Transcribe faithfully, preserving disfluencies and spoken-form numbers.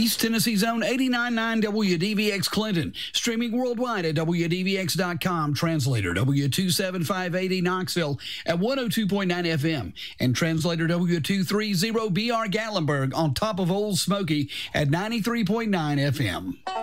East Tennessee's own eighty-nine point nine W D V X Clinton. Streaming worldwide at W D V X dot com. Translator W two seven five eight zero Knoxville at one oh two point nine F M. And translator W two thirty B R Gatlinburg on top of Old Smoky at ninety-three point nine F M.